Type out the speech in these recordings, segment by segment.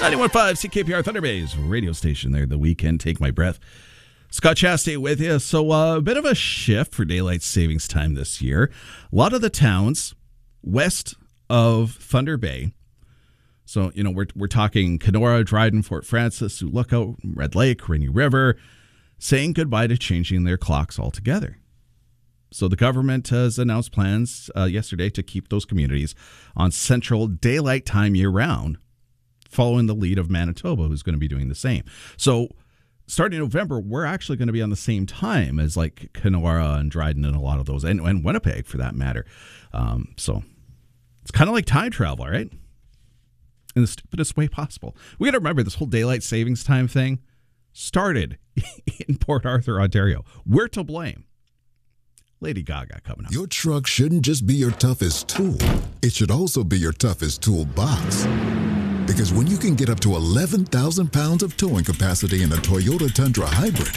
91.5 CKPR Thunder Bay's radio station there, the weekend. Take my breath. Scott Chastain with you. So a bit of a shift for daylight savings time this year. A lot of the towns west of Thunder Bay. So, you know, we're talking Kenora, Dryden, Fort Francis, Sioux Lookout, Red Lake, Rainy River, saying goodbye to changing their clocks altogether. So the government has announced plans yesterday to keep those communities on central daylight time year-round, following the lead of Manitoba, who's going to be doing the same. So starting in November, we're actually going to be on the same time as like Kenora and Dryden and a lot of those, and Winnipeg for that matter. So it's kind of like time travel, right? In the stupidest way possible. We got to remember this whole daylight savings time thing started in Port Arthur, Ontario. We're to blame. Lady Gaga coming up. Your truck shouldn't just be your toughest tool. It should also be your toughest toolbox. Because when you can get up to 11,000 pounds of towing capacity in a Toyota Tundra Hybrid,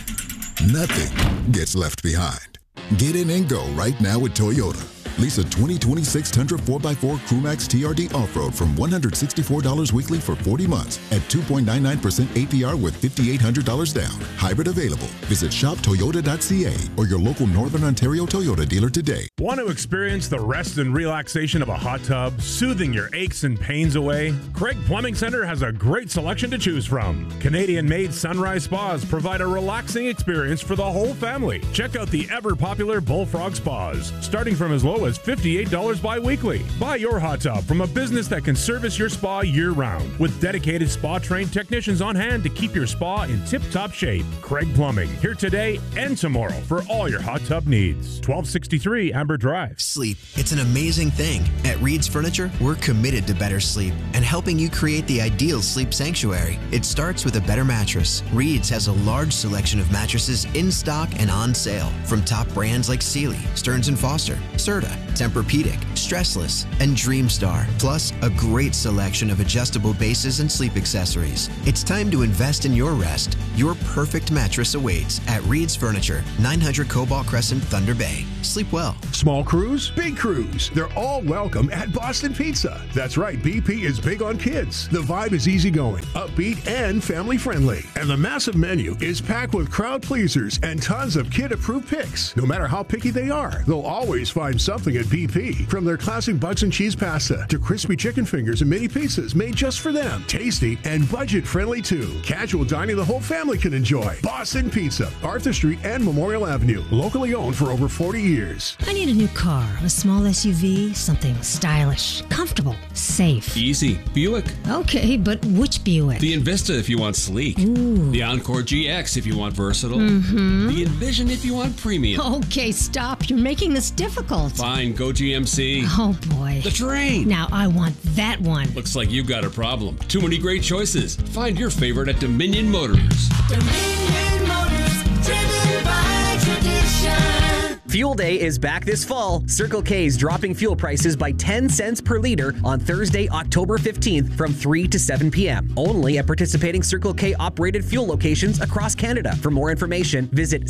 nothing gets left behind. Get in and go right now with Toyota. Lease a 2026 Tundra 4x4 Crewmax TRD Off-Road from $164 weekly for 40 months at 2.99% APR with $5,800 down. Hybrid available. Visit shoptoyota.ca or your local Northern Ontario Toyota dealer today. Want to experience the rest and relaxation of a hot tub, soothing your aches and pains away? Craig Plumbing Center has a great selection to choose from. Canadian-made Sunrise Spas provide a relaxing experience for the whole family. Check out the ever-popular Bullfrog Spas, starting from as low as $58 bi-weekly. Buy your hot tub from a business that can service your spa year-round with dedicated spa-trained technicians on hand to keep your spa in tip-top shape. Craig Plumbing, here today and tomorrow for all your hot tub needs. 1263 Amber Drive. Sleep. It's an amazing thing. At Reed's Furniture, we're committed to better sleep and helping you create the ideal sleep sanctuary. It starts with a better mattress. Reed's has a large selection of mattresses in stock and on sale from top brands like Sealy, Stearns & Foster, Serta, Tempur-Pedic, Stressless, and Dreamstar, plus a great selection of adjustable bases and sleep accessories. It's time to invest in your rest. Your perfect mattress awaits at Reed's Furniture, 900 Cobalt Crescent, Thunder Bay. Sleep well. Small crews, big crews, they're all welcome at Boston Pizza. That's right, BP is big on kids. The vibe is easygoing, upbeat, and family-friendly. And the massive menu is packed with crowd pleasers and tons of kid-approved picks. No matter how picky they are, they'll always find something at BP. From their classic bugs and cheese pasta to crispy chicken fingers and mini pizzas made just for them. Tasty and budget-friendly too. Casual dining the whole family can enjoy. Boston Pizza, Arthur Street and Memorial Avenue. Locally owned for over 40 years. I need a new car, a small SUV, something stylish, comfortable, safe. Easy. Buick. Okay, but which Buick? The Envista if you want sleek. Ooh. The Encore GX if you want versatile. Mm-hmm. The Envision if you want premium. Okay, stop. You're making this difficult. Fine, go GMC. Oh, boy. The Terrain. Now I want that one. Looks like you've got a problem. Too many great choices. Find your favorite at Dominion Motors. Dominion Motors, driven by tradition. Fuel Day is back this fall. Circle K is dropping fuel prices by 10 cents per liter on Thursday, October 15th from 3 to 7 p.m. Only at participating Circle K operated fuel locations across Canada. For more information, visit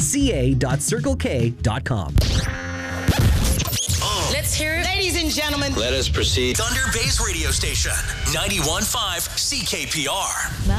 ca.circlek.com. Let's hear it. Ladies and gentlemen, Let us proceed. Thunder Bay's radio station, 91.5 CKPR.